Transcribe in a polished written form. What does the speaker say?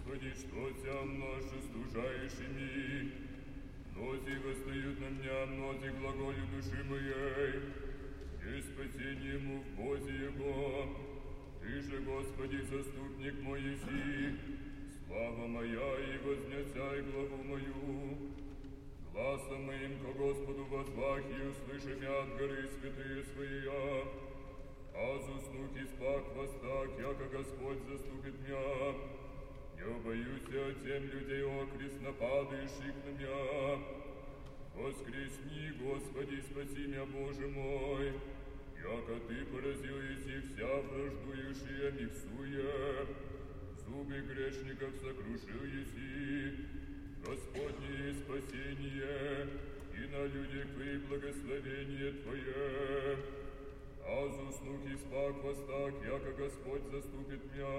Господи, что тям наши стужаешь ими? Мнози восстают на меня, мнози глаголю души моей, и спасение ему в Бозе Его. Ты же, Господи, заступник мой еси, слава моя, и вознесяй главу мою. Гласом моим ко Господу возвах, и услыши мя от горы святые своя. Аз уснух и спах востак, яко Господь заступит мя. Не убоюсь я тем людей окрест нападающих на мя. Воскресни, Господи, спаси мя, Боже мой, яко Ты поразил еси вся враждующая миксуя. Зубы грешников сокрушил еси, Господне спасение, и на людях Твоих благословение Твое. Аз уснух и спак востак, яко Господь заступит мя.